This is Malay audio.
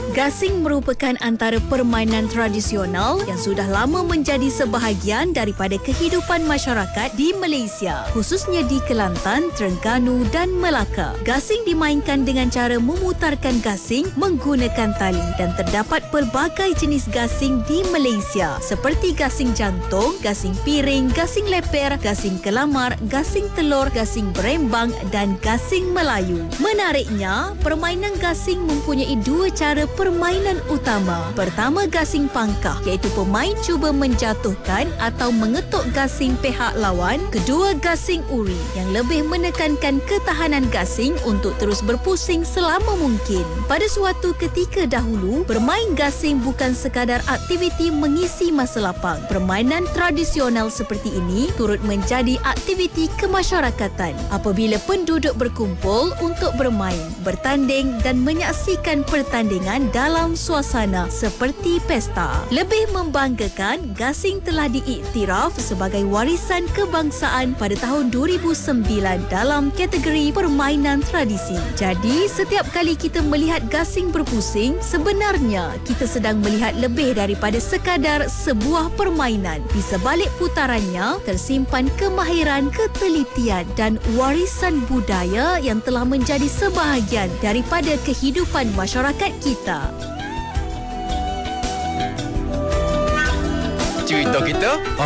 Gasing merupakan antara permainan tradisional yang sudah lama menjadi sebahagian daripada kehidupan masyarakat di Malaysia, khususnya di Kelantan, Terengganu dan Melaka. Gasing dimainkan dengan cara memutarkan gasing menggunakan tali dan terdapat pelbagai jenis gasing di Malaysia seperti gasing jantung, gasing piring, gasing leper, gasing kelamar, gasing telur, gasing berembang dan gasing Melayu. Menariknya, permainan gasing mempunyai dua cara permainan utama. Pertama, gasing pangkah, iaitu pemain cuba menjatuhkan atau mengetuk gasing pihak lawan. Kedua, gasing uri yang lebih menekankan ketahanan gasing untuk terus berpusing selama mungkin. Pada suatu ketika dahulu, bermain gasing bukan sekadar aktiviti mengisi masa lapang. Permainan tradisional seperti ini turut menjadi aktiviti kemasyarakatan apabila penduduk berkumpul untuk bermain, bertanding dan menyaksikan pertandingan dalam suasana seperti pesta. Lebih membanggakan, gasing telah diiktiraf sebagai warisan kebangsaan pada tahun 2009 dalam kategori permainan tradisi. Jadi, setiap kali kita melihat gasing berpusing, sebenarnya kita sedang melihat lebih daripada sekadar sebuah permainan. Di sebalik putarannya, tersimpan kemahiran, ketelitian dan warisan budaya yang telah menjadi sebahagian daripada kehidupan masyarakat kita. Cerita kita